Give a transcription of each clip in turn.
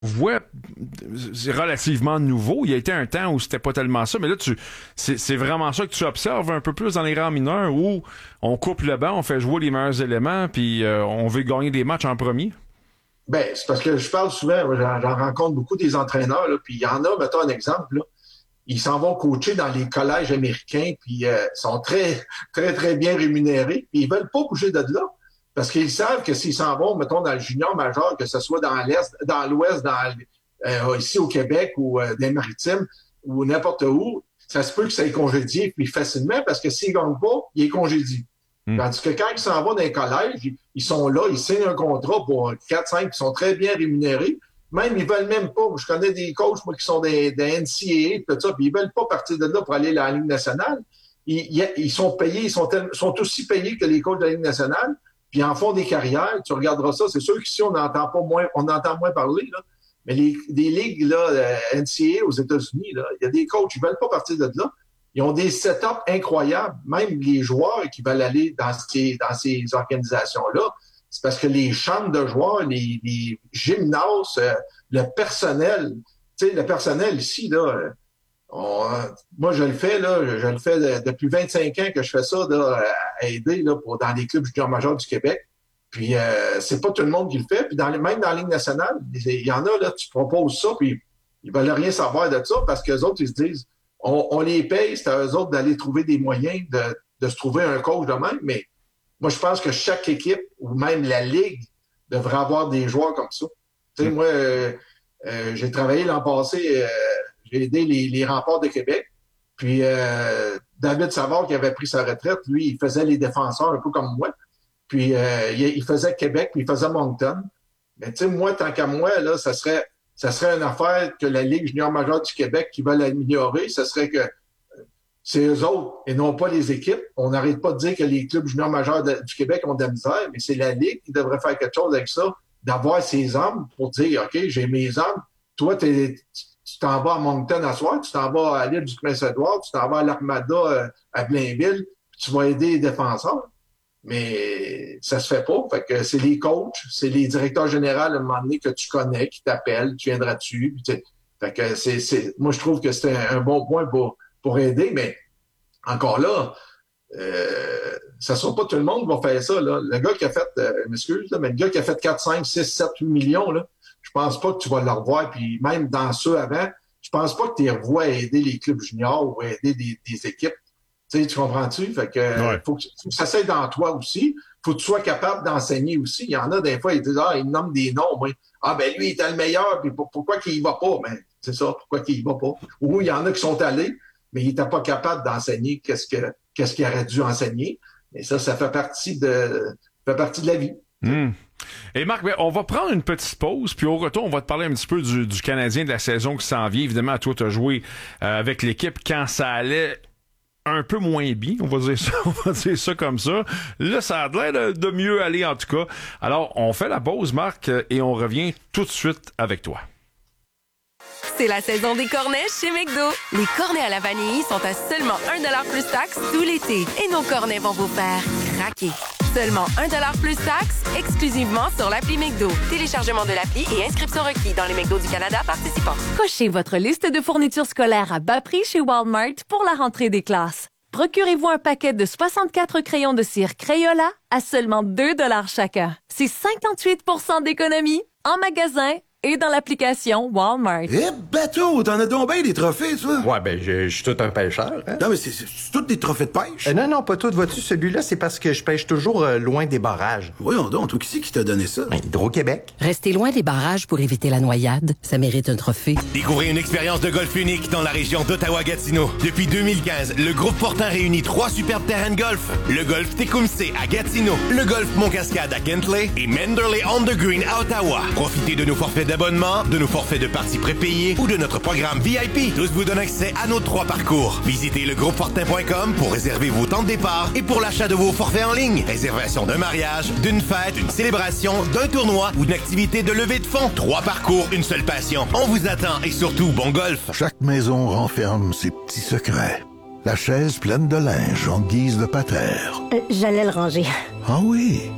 vois, c'est relativement nouveau. Il y a été un temps où c'était pas tellement ça, mais là, c'est vraiment ça que tu observes un peu plus dans les rangs mineurs où on coupe le banc, on fait jouer les meilleurs éléments, puis on veut gagner des matchs en premier. Ben, c'est parce que je parle souvent, moi, j'en rencontre beaucoup des entraîneurs, là, puis il y en a, mettons un exemple, là, ils s'en vont coacher dans les collèges américains, puis sont très, très, très bien rémunérés, puis ils veulent pas bouger de là. Parce qu'ils savent que s'ils s'en vont, mettons, dans le junior majeur, que ce soit dans l'Est, dans l'Ouest, ici au Québec ou dans les Maritimes ou n'importe où, ça se peut que ça ait congédié puis facilement parce que s'ils gagnent pas, il est congédié. Tandis que quand ils s'en vont dans les collèges, ils sont là, ils signent un contrat pour 4-5 qui sont très bien rémunérés. Même, ils veulent même pas. Je connais des coachs, moi, qui sont des NCAA, tout ça, puis ils veulent pas partir de là pour aller à la Ligue nationale. Ils sont payés, sont aussi payés que les coachs de la Ligue nationale. Puis en font des carrières, tu regarderas ça. C'est sûr qu'ici, on entend moins parler, là. Mais des ligues, là, NCAA aux États-Unis, là, il y a des coachs, ils veulent pas partir de là. Ils ont des setups incroyables. Même les joueurs qui veulent aller dans ces organisations-là, c'est parce que les chambres de joueurs, les gymnases, le personnel, tu sais, le personnel ici, là, moi, je le fais, là, je le fais depuis 25 ans que je fais ça, là, à aider, là, dans les clubs juniors majeurs du Québec. Puis, c'est pas tout le monde qui le fait. Puis, même dans la Ligue nationale, il y en a, là, tu proposes ça, puis ils veulent rien savoir de ça parce qu'eux autres, ils se disent, on les paye, c'est à eux autres d'aller trouver des moyens de se trouver un coach de même. Mais moi, je pense que chaque équipe, ou même la Ligue, devrait avoir des joueurs comme ça. Tu sais, moi, j'ai travaillé l'an passé, j'ai aidé les Remparts de Québec. Puis David Savard, qui avait pris sa retraite, lui, il faisait les défenseurs un peu comme moi. Puis il faisait Québec, puis il faisait Moncton. Mais tu sais, moi, tant qu'à moi, là, ça serait une affaire que la Ligue junior majeure du Québec qui veut l'améliorer. Ce serait que c'est eux autres et non pas les équipes. On n'arrête pas de dire que les clubs juniors majeurs du Québec ont de la misère, mais c'est la Ligue qui devrait faire quelque chose avec ça, d'avoir ses hommes pour dire, OK, j'ai mes hommes. Toi, tu t'en vas à Moncton à soir, tu t'en vas à l'île du Prince-Édouard, tu t'en vas à l'Armada à Blainville, puis tu vas aider les défenseurs. Mais ça se fait pas. Fait que c'est les coachs, c'est les directeurs généraux à un moment donné que tu connais, qui t'appellent, tu viendras dessus. Fait que moi, je trouve que c'est un bon point pour aider, mais encore là, ça sera pas tout le monde qui va faire ça, là. Le gars qui a fait, m'excuse, là, mais le gars qui a fait 4, 5, 6, 7, 8 millions, là, je pense pas que tu vas le revoir. Puis même dans ceux avant, je pense pas que tu les revois aider les clubs juniors ou aider des équipes. Tu comprends-tu? Fait que faut que ça s'aide dans toi aussi. Faut que tu sois capable d'enseigner aussi. Il y en a des fois, ils disent, ils nomment des noms, moi. Ah, ben lui, il était le meilleur, puis pourquoi qu'il y va pas? Ben, c'est ça, pourquoi qu'il y va pas? Ou il y en a qui sont allés, mais il était pas capable d'enseigner qu'est-ce qu'il aurait dû enseigner. Et ça fait partie de la vie. Et Marc, on va prendre une petite pause, puis au retour, on va te parler un petit peu du Canadien de la saison qui s'en vient. Évidemment, toi, tu as joué avec l'équipe quand ça allait un peu moins bien, on va dire ça comme ça. Là, ça a l'air de mieux aller en tout cas. Alors, on fait la pause, Marc, et on revient tout de suite avec toi. C'est la saison des cornets chez McDo. Les cornets à la vanille sont à seulement 1$ plus taxe tout l'été. Et nos cornets vont vous faire craquer. Seulement 1$ plus taxe, exclusivement sur l'appli McDo. Téléchargement de l'appli et inscription requis dans les McDo du Canada participants. Cochez votre liste de fournitures scolaires à bas prix chez Walmart pour la rentrée des classes. Procurez-vous un paquet de 64 crayons de cire Crayola à seulement 2$ chacun. C'est 58% d'économie en magasin et dans l'application Walmart. Bateau, t'en as donc bien des trophées, toi. Ouais, ben, je suis tout un pêcheur, hein. Non, mais c'est tous des trophées de pêche? Non, pas tout. Vois-tu, celui-là, c'est parce que je pêche toujours loin des barrages. Voyons donc, toi, qui c'est qui t'a donné ça? Ben, Hydro-Québec. Rester loin des barrages pour éviter la noyade, ça mérite un trophée. Découvrez une expérience de golf unique dans la région d'Ottawa-Gatineau. Depuis 2015, le groupe Fortin réunit 3 superbes terrains de golf. Le golf Tecumseh à Gatineau, le golf Montcascade à Kentley et Manderley on the Green à Ottawa. Profitez de nos forfaits d'abonnement, de nos forfaits de parties prépayées ou de notre programme VIP. Tous vous donnent accès à nos 3 parcours. Visitez legroupefortin.com pour réserver vos temps de départ et pour l'achat de vos forfaits en ligne. Réservation d'un mariage, d'une fête, d'une célébration, d'un tournoi ou d'une activité de levée de fonds. 3 parcours, une seule passion. On vous attend et surtout, bon golf. Chaque maison renferme ses petits secrets. La chaise pleine de linge en guise de patère. J'allais le ranger. Ah oui?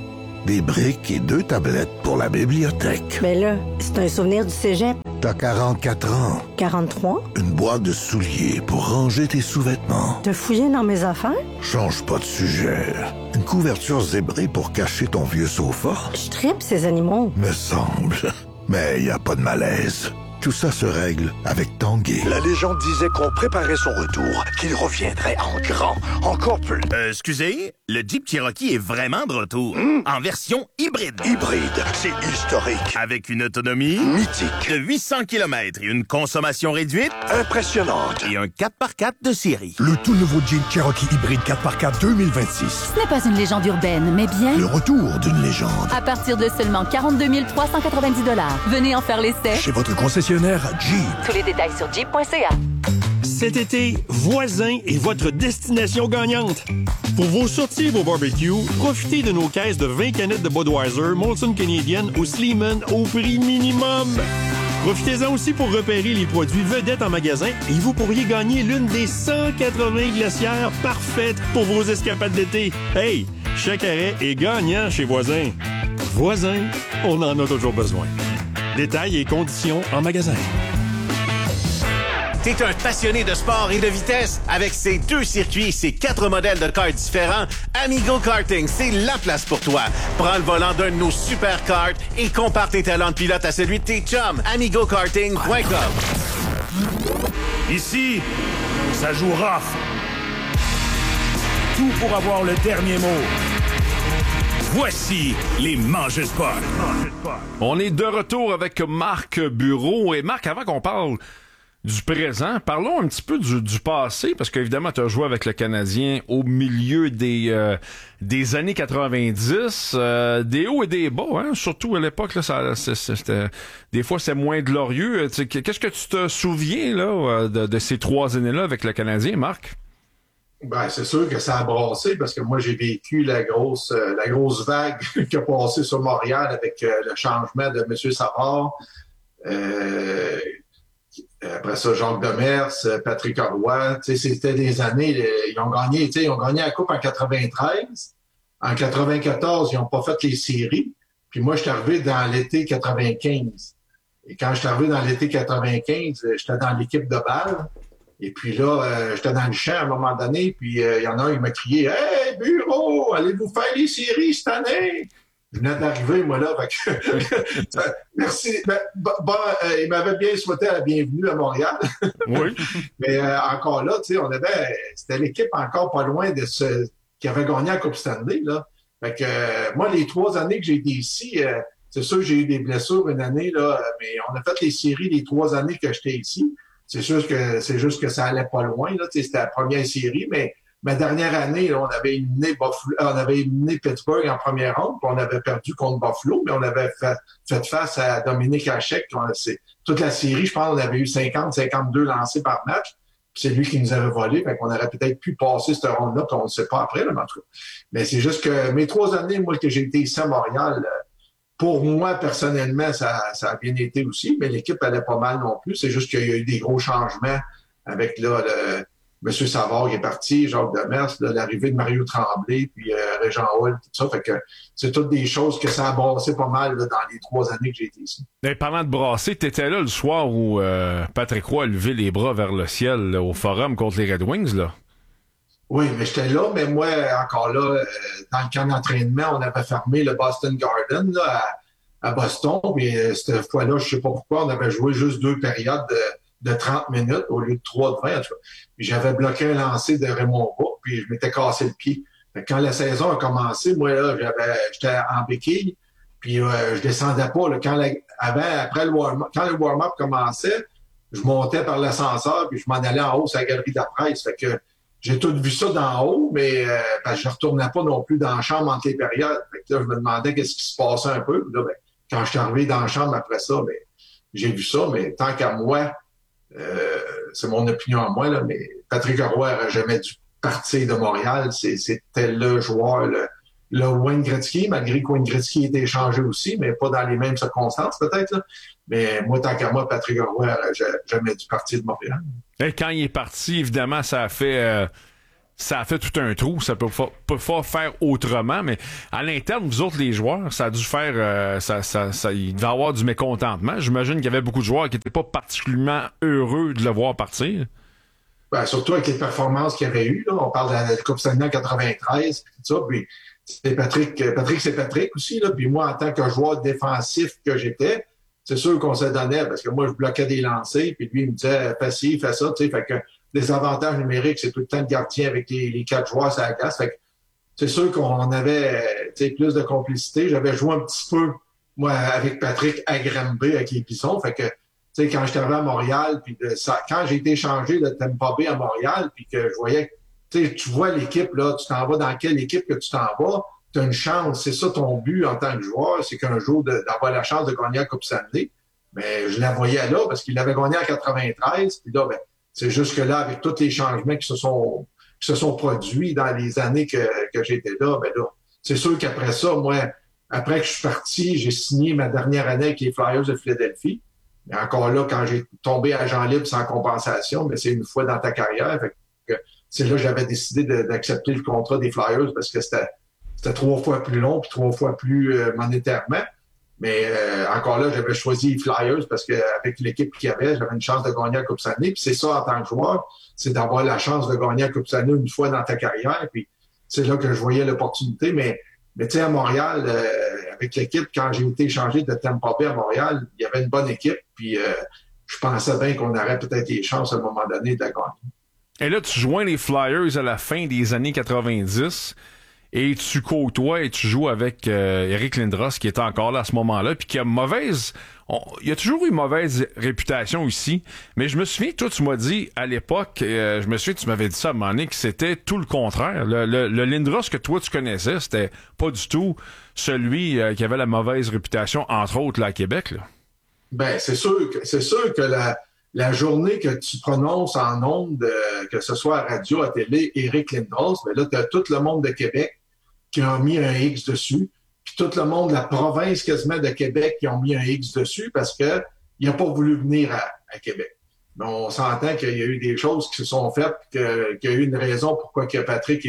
des briques et 2 tablettes pour la bibliothèque. Mais là, c'est un souvenir du cégep. T'as 44 ans. 43? Une boîte de souliers pour ranger tes sous-vêtements. T'as fouillé dans mes affaires? Change pas de sujet. Une couverture zébrée pour cacher ton vieux sofa. Je tripe ces animaux. Me semble. Mais y a pas de malaise. Tout ça se règle avec Tanguay. La légende disait qu'on préparait son retour, qu'il reviendrait en grand, encore plus. Excusez, le Jeep Cherokee est vraiment de retour. En version hybride. Hybride, c'est historique. Avec une autonomie mythique de 800 km et une consommation réduite impressionnante. Et un 4x4 de série. Le tout nouveau Jeep Cherokee hybride 4x4 2026. Ce n'est pas une légende urbaine, mais bien Le retour d'une légende. à partir de seulement 42 390 $. Venez en faire l'essai. Chez votre concessionnaire Jeep. Tous les détails sur jeep.ca. Cet été, Voisin est votre destination gagnante. Pour vos sorties et vos barbecues, profitez de nos caisses de 20 canettes de Budweiser, Molson Canadian ou Sleeman au prix minimum. Profitez-en aussi pour repérer les produits vedettes en magasin et vous pourriez gagner l'une des 180 glacières parfaites pour vos escapades d'été. Hey, chaque arrêt est gagnant chez Voisin. Voisin, on en a toujours besoin. Détails et conditions en magasin. T'es un passionné de sport et de vitesse? Avec ses 2 circuits et ses 4 modèles de karts différents, Amigo Karting, c'est la place pour toi. Prends le volant d'un de nos super karts et compare tes talents de pilote à celui de tes chums. AmigoKarting.com. Ici, ça joue rough. Tout pour avoir le dernier mot. Voici les Mangeurs Sport. On est de retour avec Marc Bureau. Et Marc, avant qu'on parle du présent, parlons un petit peu du passé, parce qu'évidemment, tu as joué avec le Canadien au milieu des années 90, des hauts et des bas, hein? Surtout à l'époque, là, c'était, des fois, c'est moins glorieux. Qu'est-ce que tu te souviens là de ces 3 années-là avec le Canadien, Marc? Ben, c'est sûr que ça a brassé parce que moi, j'ai vécu la grosse vague qui a passé sur Montréal avec le changement de M. Savard. Après ça, Jacques Demers, Patrick Roy. C'était des années, ils ont gagné la Coupe en 93. En 94, ils n'ont pas fait les séries. Puis moi, je suis arrivé dans l'été 95. Et quand je suis arrivé dans l'été 95, j'étais dans l'équipe de balle. Et puis là, j'étais dans le champ à un moment donné, puis il y en a un qui m'a crié « Hey, Bureau, allez-vous faire les séries cette année? » Je venais d'arriver, moi, là. Fait que, merci. Il m'avait bien souhaité la bienvenue à Montréal. Oui. Mais encore là, tu sais, c'était l'équipe encore pas loin de ce qui avait gagné la Coupe Stanley, là. Fait que moi, les 3 années que j'ai été ici, c'est sûr que j'ai eu des blessures une année, là, mais on a fait les séries les 3 années que j'étais ici. C'est juste que ça allait pas loin, là. Tu sais, c'était la première série, mais ma dernière année, là, on avait éliminé Pittsburgh en première ronde, puis on avait perdu contre Buffalo, mais on avait fait face à Dominique Hachek. Toute la série, je pense, on avait eu 52 lancés par match. Puis c'est lui qui nous avait volé, fait qu'on aurait peut-être pu passer cette ronde-là, puis on ne sait pas après, là, en tout cas. Mais c'est juste que mes 3 années, moi, que j'ai été ici à Montréal, pour moi, personnellement, ça a bien été aussi, mais l'équipe allait pas mal non plus. C'est juste qu'il y a eu des gros changements avec là, M. Savard qui est parti, Jacques Demers, l'arrivée de Mario Tremblay, puis Régent Hall, tout ça. Fait que c'est toutes des choses que ça a brassé pas mal là, dans les 3 années que j'ai été ici. Et parlant de brasser, t'étais là le soir où Patrick Roy a levé les bras vers le ciel là, au Forum contre les Red Wings, là. Oui, mais j'étais là, mais moi, encore là, dans le camp d'entraînement, on avait fermé le Boston Garden là, à Boston. Puis cette fois-là, je sais pas pourquoi, on avait joué juste 2 périodes de 30 minutes au lieu de 3 de 20. En tout cas. Puis j'avais bloqué un lancer de Raymond Bourque, puis je m'étais cassé le pied. Quand la saison a commencé, moi, là, j'étais en béquille, puis je descendais pas. Là, quand le warm-up commençait, je montais par l'ascenseur, puis je m'en allais en haut sur la galerie de la presse. Fait que j'ai tout vu ça d'en haut, mais parce que je retournais pas non plus dans la chambre entre les périodes. Fait que là, je me demandais qu'est-ce qui se passait un peu. Puis là, quand je suis arrivé dans la chambre après ça, j'ai vu ça, mais tant qu'à moi, c'est mon opinion à moi, là, mais Patrick Roy n'aurait jamais dû partir de Montréal. C'était le joueur, le Wayne Gretzky, malgré que Wayne Gretzky était échangé aussi, mais pas dans les mêmes circonstances peut-être. Là. Mais moi, tant qu'à moi, Patrick Roy n'aurait jamais dû partir de Montréal. Et quand il est parti, évidemment, ça a fait ça a fait tout un trou. Ça peut pas faire autrement, mais à l'interne, vous autres, les joueurs, ça a dû faire... il devait y avoir du mécontentement. J'imagine qu'il y avait beaucoup de joueurs qui n'étaient pas particulièrement heureux de le voir partir. Ben, surtout avec les performances qu'il y avait eues. Là. On parle de la Coupe Stanley en 93, tout ça. Puis c'est Patrick, c'est Patrick aussi. Là. Puis moi, en tant que joueur défensif que j'étais, c'est sûr qu'on se donnait parce que moi, je bloquais des lancers. Puis lui, il me disait, fais ci, fais ça. Tu sais, fait que les avantages numériques, c'est tout le temps le gardien avec les 4 joueurs sur la glace. Fait que c'est sûr qu'on avait plus de complicité. J'avais joué un petit peu, moi, avec Patrick à Granby, avec les Bisons. Fait que, tu sais, quand j'étais arrivé à Montréal, puis quand j'ai été échangé de Tampa Bay à Montréal, puis que je voyais, tu vois l'équipe, là, tu t'en vas dans quelle équipe que tu t'en vas, tu as une chance. C'est ça ton but en tant que joueur, c'est qu'un jour d'avoir la chance de gagner la Coupe Stanley. Mais je la voyais là parce qu'il l'avait gagné en 93, puis là, ben, c'est juste que là, avec tous les changements qui se sont produits dans les années que j'étais là, ben là, c'est sûr qu'après ça, moi, après que je suis parti, j'ai signé ma dernière année avec les Flyers de Philadelphie. Mais encore là, quand j'ai tombé agent libre sans compensation, mais c'est une fois dans ta carrière. Fait que c'est là que j'avais décidé d'accepter le contrat des Flyers parce que c'était 3 fois plus long puis 3 fois plus monétairement. Mais encore là, j'avais choisi les Flyers parce qu'avec l'équipe qu'il y avait, j'avais une chance de gagner la Coupe Stanley. Puis c'est ça, en tant que joueur, c'est d'avoir la chance de gagner la Coupe Stanley une fois dans ta carrière. Puis c'est là que je voyais l'opportunité. Mais tu sais, à Montréal, avec l'équipe, quand j'ai été échangé de Tampa Bay à Montréal, il y avait une bonne équipe. Puis je pensais bien qu'on aurait peut-être les chances à un moment donné de la gagner. Et là, tu joins les Flyers à la fin des années 90. Et tu côtoies et tu joues avec Eric Lindros qui était encore là à ce moment-là, puis qui a il a toujours eu mauvaise réputation ici, mais je me souviens, toi, tu m'as dit à l'époque, je me souviens, tu m'avais dit ça à un moment donné, que c'était tout le contraire. Le Lindros que toi, tu connaissais, c'était pas du tout celui qui avait la mauvaise réputation, entre autres, là, à Québec, là. Ben, c'est sûr que la journée que tu prononces en ondes, que ce soit à radio, à télé, Eric Lindros, ben là, tu as tout le monde de Québec qui ont mis un X dessus, puis tout le monde de la province quasiment de Québec qui ont mis un X dessus parce que il n'a pas voulu venir à Québec. Mais on s'entend qu'il y a eu des choses qui se sont faites, qu'il y a eu une raison pourquoi que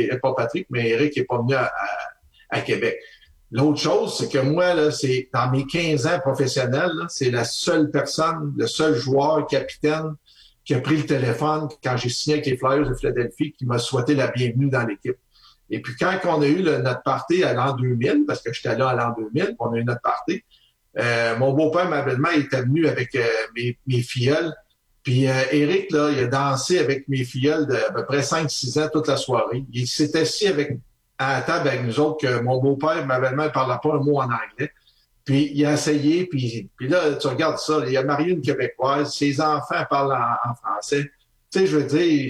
Eric n'est pas venu à Québec. L'autre chose, c'est que moi, là, c'est dans mes 15 ans professionnels, là, c'est la seule personne, le seul joueur, capitaine, qui a pris le téléphone quand j'ai signé avec les Flyers de Philadelphie, qui m'a souhaité la bienvenue dans l'équipe. Et puis quand on a eu notre party à l'an 2000, parce que j'étais là à l'an 2000, on a eu notre party, mon beau-père, ma belle-mère, était venu avec mes filleuls. Puis Eric, là, il a dansé avec mes filleuls d'à peu près 5-6 ans toute la soirée. Il s'est assis à la table avec nous autres, que mon beau-père, ma belle-mère, ne parlait pas un mot en anglais. Puis il a essayé, puis là, tu regardes ça, il a marié une Québécoise, ses enfants parlent en français. Tu sais, je veux dire...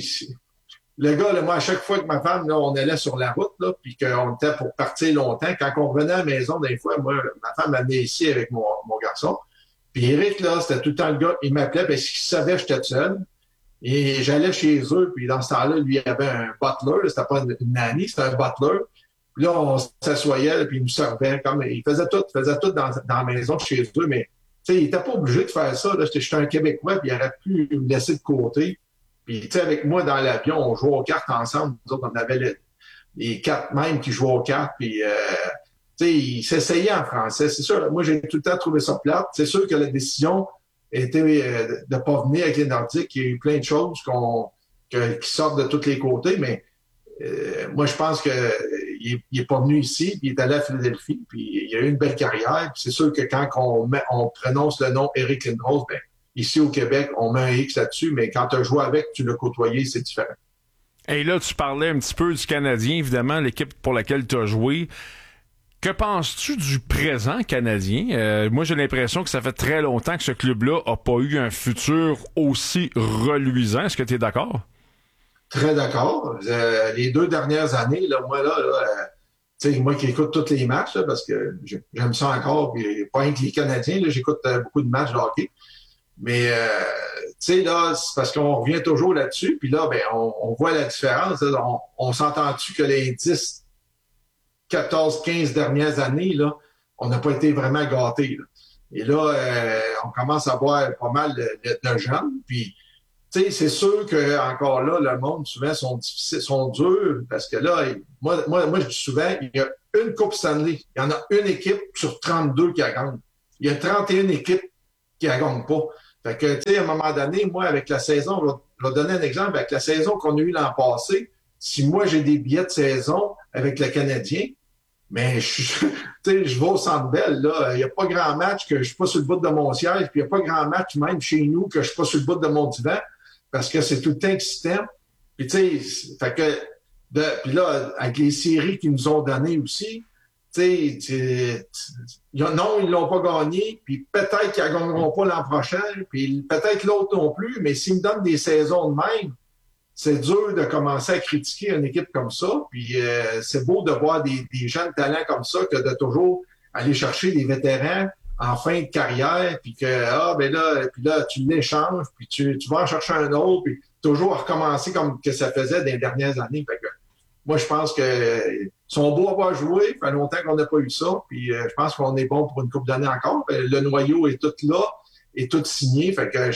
Le gars, là, moi, à chaque fois que ma femme, là, on allait sur la route, là, puis qu'on était pour partir longtemps, quand on revenait à la maison, des fois, moi, ma femme m'amenait ici avec mon garçon. Puis Eric, là, c'était tout le temps le gars, il m'appelait parce qu'il savait que j'étais seul. Et j'allais chez eux, puis dans ce temps-là, lui, il avait un butler, c'était pas une nanny, c'était un butler. Puis là, on s'assoyait, puis il nous servait, il faisait tout dans la maison chez eux, mais, tu sais, il était pas obligé de faire ça, là. J'étais un Québécois, puis il aurait pu me laisser de côté. Puis, tu sais, avec moi, dans l'avion, on jouait aux cartes ensemble. Nous autres, on avait les 4 même qui jouaient aux cartes. Puis, tu sais, ils s'essayaient en français. C'est sûr, moi, j'ai tout le temps trouvé ça plate. C'est sûr que la décision était de pas venir avec les Nordiques. Il y a eu plein de choses qui sortent de tous les côtés. Mais moi, je pense qu'il est pas venu ici, puis il est allé à Philadelphie. Puis, il a eu une belle carrière. Puis, c'est sûr que quand on prononce le nom Eric Lindros, ben ici au Québec, on met un X là-dessus, mais quand tu as joué avec, tu l'as côtoyé, c'est différent. Et là, tu parlais un petit peu du Canadien, évidemment, l'équipe pour laquelle tu as joué. Que penses-tu du présent Canadien? Moi, j'ai l'impression que ça fait très longtemps que ce club-là n'a pas eu un futur aussi reluisant. Est-ce que tu es d'accord? Très d'accord. Les 2 dernières années, là, moi, tu sais, moi qui écoute tous les matchs, là, parce que j'aime ça encore, puis pas rien que les Canadiens, là, j'écoute beaucoup de matchs de hockey. Mais, tu sais, là, c'est parce qu'on revient toujours là-dessus. Puis là, ben, on voit la différence. Là, on s'entend-tu que les 10, 14, 15 dernières années, là, on n'a pas été vraiment gâtés. Là. Et là, on commence à voir pas mal de jeunes. Puis, tu sais, c'est sûr que encore là, le monde, souvent, sont durs, parce que là, moi, je dis souvent, il y a une Coupe Stanley. Il y en a une équipe sur 32 qui la gagne. Il y a 31 équipes qui la gagnent pas. Fait que, tu sais, à un moment donné, moi, avec la saison, je vais donner un exemple, avec la saison qu'on a eue l'an passé, si moi, j'ai des billets de saison avec le Canadien, mais je vais au Centre Bell, là. Il n'y a pas grand match que je suis pas sur le bout de mon siège, puis il n'y a pas grand match même chez nous que je suis pas sur le bout de mon divan, parce que c'est tout le temps excitant. Puis tu sais, fait que, puis là, avec les séries qu'ils nous ont données aussi, tu sais, non, ils l'ont pas gagné, puis peut-être qu'ils ne gagneront pas l'an prochain, puis peut-être l'autre non plus, mais s'ils me donnent des saisons de même, c'est dur de commencer à critiquer une équipe comme ça. Puis c'est beau de voir des jeunes talents comme ça que de toujours aller chercher des vétérans en fin de carrière, puis que puis là tu l'échanges, puis tu vas en chercher un autre, puis toujours recommencer comme que ça faisait dans les dernières années. Fait que moi, je pense que sont beaux à avoir joué. Ça fait longtemps qu'on n'a pas eu ça. Puis je pense qu'on est bon pour une couple d'années encore. Le noyau est tout là, est tout signé. Fait que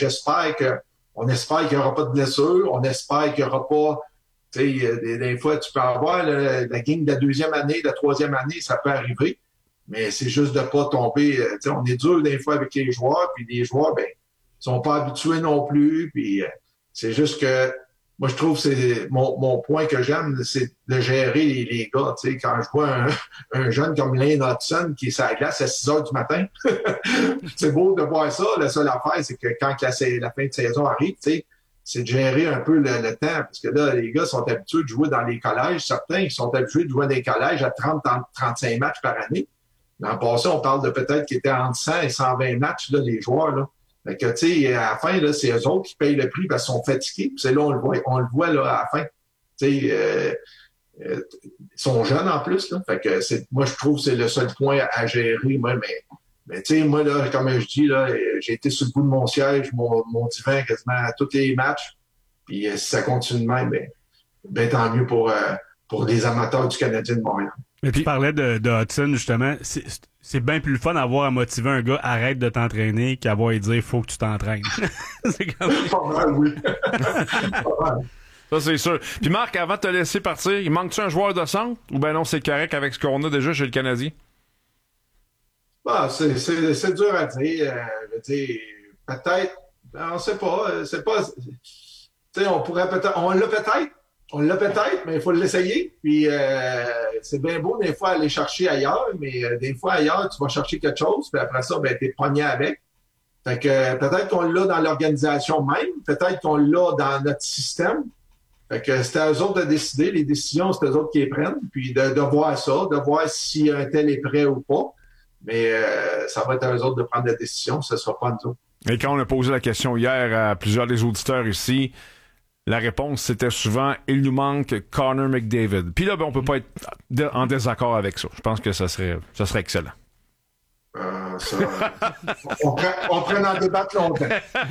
on espère qu'il n'y aura pas de blessures. On espère qu'il n'y aura pas... Tu sais, des fois, tu peux avoir la game de la deuxième année, de la troisième année, ça peut arriver. Mais c'est juste de pas tomber... Tu sais, on est dur des fois avec les joueurs. Puis les joueurs, ben, ils sont pas habitués non plus. Puis c'est juste que... Moi, je trouve que c'est mon point que j'aime, c'est de gérer les gars. Tu sais, quand je vois un jeune comme Lane Hudson qui est sur la glace à 6 heures du matin, c'est beau de voir ça. La seule affaire, c'est que quand la fin de saison arrive, tu sais, c'est de gérer un peu le temps. Parce que là, les gars sont habitués de jouer dans les collèges. Certains, ils sont habitués de jouer dans les collèges à 30-35 matchs par année. L'an passé, on parle de peut-être qu'ils étaient entre 100 et 120 matchs, là, les joueurs, là. Fait que, tu sais, à la fin, là, c'est eux autres qui payent le prix parce qu'ils sont fatigués. Puis c'est là, on le voit, là, à la fin. Tu sais, ils sont jeunes en plus, là. Fait que moi, je trouve que c'est le seul point à gérer, moi, mais tu sais, moi, là, comme je dis, là, j'ai été sur le bout de mon siège, mon divan quasiment à tous les matchs. Puis si ça continue de même, ben tant mieux pour les amateurs du Canadien de Montréal. Mais puis, tu parlais de Hudson, justement. C'est bien plus le fun d'avoir à motiver un gars, arrête de t'entraîner, qu'avoir à lui dire, faut que tu t'entraînes. C'est quand même... Pas mal, oui. Pas mal. Ça, c'est sûr. Puis Marc, avant de te laisser partir, il manque-tu un joueur de centre? Ou ben non, c'est correct avec ce qu'on a déjà chez le Canadien? Bah, c'est dur à dire. Peut-être, on sait pas. C'est pas... Tu sais, on pourrait peut-être... On l'a peut-être, mais il faut l'essayer. Puis c'est bien beau des fois aller chercher ailleurs, mais des fois ailleurs, tu vas chercher quelque chose, puis après ça, ben t'es pogné avec. Fait que peut-être qu'on l'a dans l'organisation même, peut-être qu'on l'a dans notre système. Fait que c'est à eux autres de décider. Les décisions, c'est eux autres qui les prennent. Puis de voir ça, de voir si un tel est prêt ou pas. Mais ça va être à eux autres de prendre la décision, ce ne sera pas à nous autres. Et quand on a posé la question hier à plusieurs des auditeurs ici, la réponse, c'était souvent « Il nous manque Connor McDavid ». Puis là, ben, on peut pas être en désaccord avec ça. Je pense que ça serait excellent. On pourrait en débattre longtemps.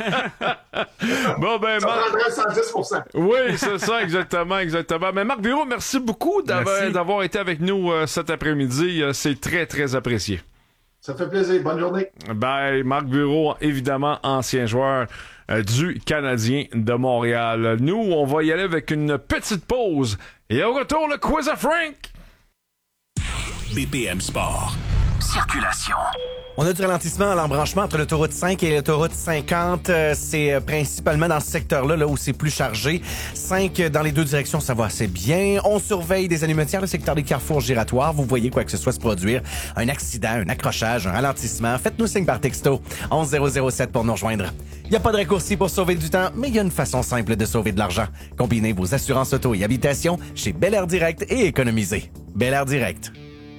Bon, ben, ça prendrait 110%. Oui, c'est ça, exactement. Mais Marc Bureau, merci beaucoup d'avoir été avec nous cet après-midi. C'est très, très apprécié. Ça fait plaisir. Bonne journée. Ben, Marc Bureau, évidemment, ancien joueur du Canadien de Montréal. Nous, on va y aller avec une petite pause. Et au retour, le quiz à Frank. BPM Sport. Circulation. On a du ralentissement à l'embranchement entre l'autoroute 5 et l'autoroute 50. C'est principalement dans ce secteur-là là, où c'est plus chargé. 5 dans les deux directions, ça va assez bien. On surveille des allumetières, le secteur des carrefours giratoires. Vous voyez quoi que ce soit se produire. Un accident, un accrochage, un ralentissement. Faites-nous signe par texto 11007 pour nous rejoindre. Il n'y a pas de raccourci pour sauver du temps, mais il y a une façon simple de sauver de l'argent. Combinez vos assurances auto et habitation chez Bel Air Direct et économisez. Bel Air Direct.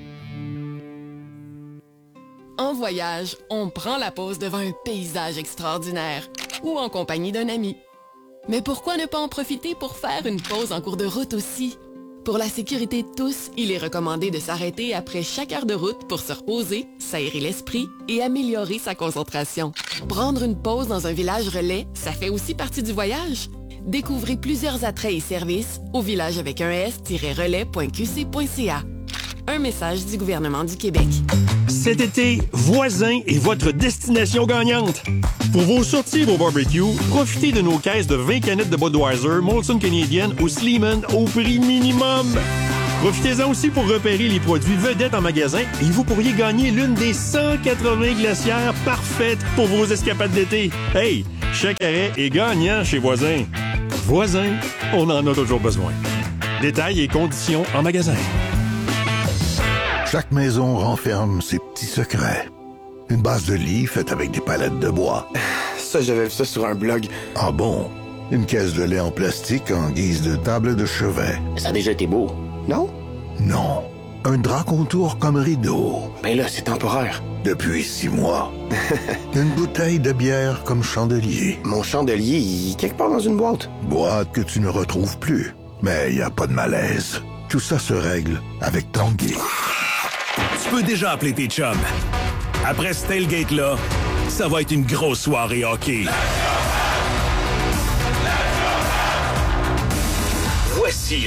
En voyage, on prend la pause devant un paysage extraordinaire ou en compagnie d'un ami. Mais pourquoi ne pas en profiter pour faire une pause en cours de route aussi? Pour la sécurité de tous, il est recommandé de s'arrêter après chaque heure de route pour se reposer, s'aérer l'esprit et améliorer sa concentration. Prendre une pause dans un village relais, ça fait aussi partie du voyage. Découvrez plusieurs attraits et services au village avec un s-relais.qc.ca. Un message du gouvernement du Québec. Cet été, Voisin est votre destination gagnante. Pour vos sorties et vos barbecues, profitez de nos caisses de 20 canettes de Budweiser, Molson Canadian ou Sleeman au prix minimum. Profitez-en aussi pour repérer les produits vedettes en magasin et vous pourriez gagner l'une des 180 glacières parfaites pour vos escapades d'été. Hey, chaque arrêt est gagnant chez Voisin. Voisin, on en a toujours besoin. Détails et conditions en magasin. Chaque maison renferme ses petits secrets. Une base de lit faite avec des palettes de bois. Ça, j'avais vu ça sur un blog. Ah bon? Une caisse de lait en plastique en guise de table de chevet. Ça a déjà été beau, non? Non. Un drap contour comme rideau. Ben là, c'est temporaire. Depuis 6 mois. Une bouteille de bière comme chandelier. Mon chandelier, il est quelque part dans une boîte. Boîte que tu ne retrouves plus. Mais y a pas de malaise. Tout ça se règle avec Tanguay. Tu peux déjà appeler tes chums. Après ce tailgate-là, ça va être une grosse soirée hockey. Voici